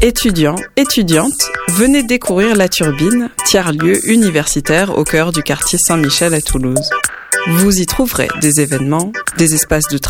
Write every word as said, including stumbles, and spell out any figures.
Étudiants, étudiantes, venez découvrir La Turbine, tiers-lieu universitaire au cœur du quartier Saint-Michel à Toulouse. Vous y trouverez des événements, des espaces de